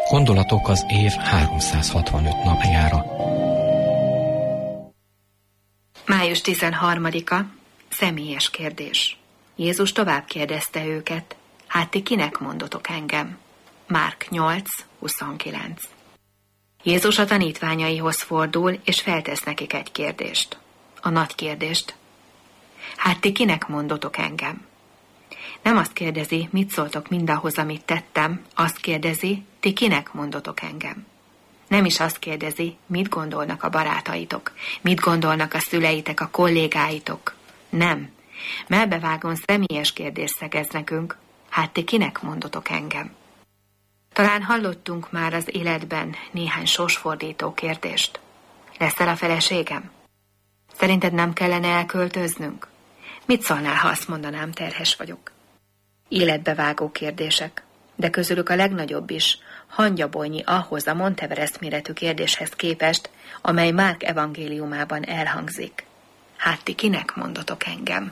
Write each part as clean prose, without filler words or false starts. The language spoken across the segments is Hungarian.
Gondolatok az év 365 napjára. Május 13-a. Személyes kérdés. Jézus tovább kérdezte őket: hát ti kinek mondotok engem? Márk 8:29. Jézus a tanítványaihoz fordul, és feltesz nekik egy kérdést. A nagy kérdést: hát ti kinek mondotok engem? Nem azt kérdezi, mit szóltok mindahhoz, amit tettem, azt kérdezi, ti kinek mondotok engem? Nem is azt kérdezi, mit gondolnak a barátaitok, mit gondolnak a szüleitek, a kollégáitok. Nem. Melbevágón személyes kérdést szegez nekünk: hát ti kinek mondotok engem? Talán hallottunk már az életben néhány sorsfordító kérdést. Leszel a feleségem? Szerinted nem kellene elköltöznünk? Mit szólnál, ha azt mondanám, terhes vagyok? Életbevágó kérdések, de közülük a legnagyobb is hangyabolnyi ahhoz a Monteverest méretű kérdéshez képest, amely Márk evangéliumában elhangzik. Hát ti kinek mondotok engem?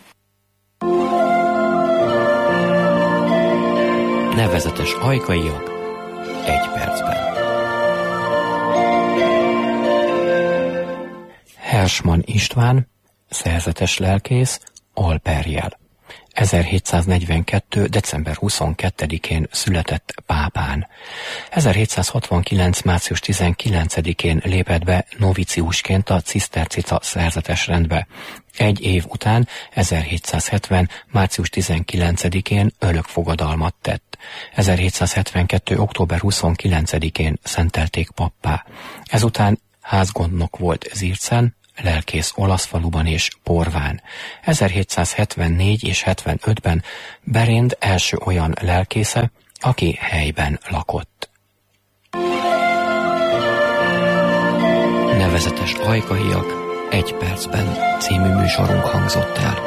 Nevezetes ajkaiak 1 percben. Hersman István, szerzetes lelkész, Alperjel. 1742. december 22-én született Pápán. 1769. március 19-én lépett be noviciusként a cisztercita szerzetesrendbe. Egy év után, 1770. március 19-én örökfogadalmat tett. 1772. október 29-én szentelték pappá. Ezután házgondnok volt Zircen, lelkész Olaszfaluban és Porván. 1774 és 75-ben Berénd első olyan lelkésze, aki helyben lakott. Nevezetes ajkaiak 1 percben című műsorunk hangzott el.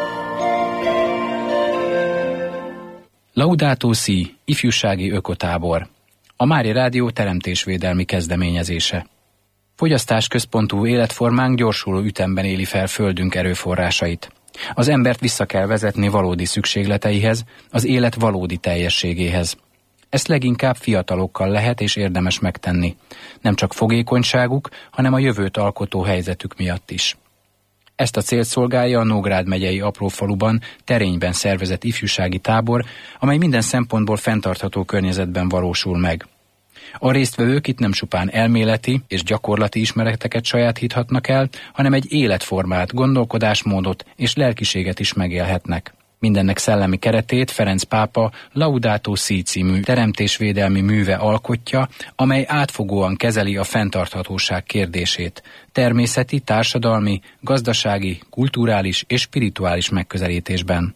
Laudato Si, ifjúsági ökotábor. A Mária Rádió teremtésvédelmi kezdeményezése. Fogyasztásközpontú életformánk gyorsuló ütemben éli fel földünk erőforrásait. Az embert vissza kell vezetni valódi szükségleteihez, az élet valódi teljességéhez. Ezt leginkább fiatalokkal lehet és érdemes megtenni. Nem csak fogékonyságuk, hanem a jövőt alkotó helyzetük miatt is. Ezt a célt szolgálja a Nógrád megyei aprófaluban, Terényben szervezett ifjúsági tábor, amely minden szempontból fenntartható környezetben valósul meg. A résztvevők itt nem csupán elméleti és gyakorlati ismereteket sajátíthatnak el, hanem egy életformát, gondolkodásmódot és lelkiséget is megélhetnek. Mindennek szellemi keretét Ferenc pápa Laudato Si című teremtésvédelmi műve alkotja, amely átfogóan kezeli a fenntarthatóság kérdését, természeti, társadalmi, gazdasági, kulturális és spirituális megközelítésben.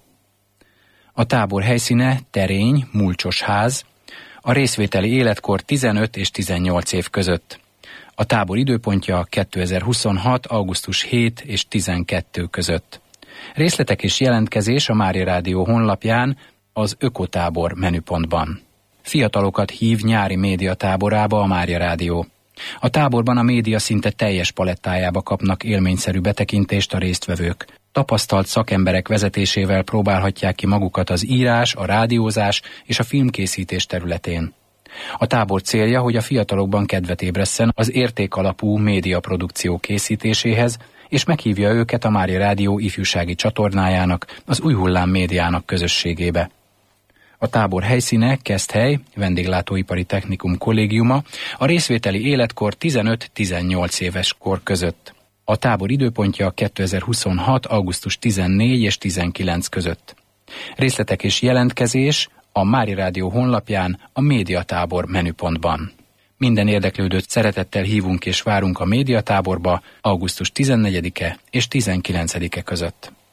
A tábor helyszíne Terény, Mulcsos ház, a részvételi életkor 15 és 18 év között. A tábor időpontja 2026. augusztus 7 és 12 között. Részletek és jelentkezés a Mária Rádió honlapján, az Ökotábor menüpontban. Fiatalokat hív nyári médiatáborába a Mária Rádió. A táborban a média szinte teljes palettájába kapnak élményszerű betekintést a résztvevők. Tapasztalt szakemberek vezetésével próbálhatják ki magukat az írás, a rádiózás és a filmkészítés területén. A tábor célja, hogy a fiatalokban kedvet ébresszen az értékalapú médiaprodukció készítéséhez, és meghívja őket a Mária Rádió ifjúsági csatornájának, az Új Hullám médiának közösségébe. A tábor helyszíne Keszthely, Vendéglátóipari Technikum kollégiuma, a részvételi életkor 15-18 éves kor között. A tábor időpontja 2026. augusztus 14 és 19 között. Részletek és jelentkezés a Mária Rádió honlapján, a médiatábor menüpontban. Minden érdeklődőt szeretettel hívunk és várunk a médiatáborba augusztus 14-e és 19-e között.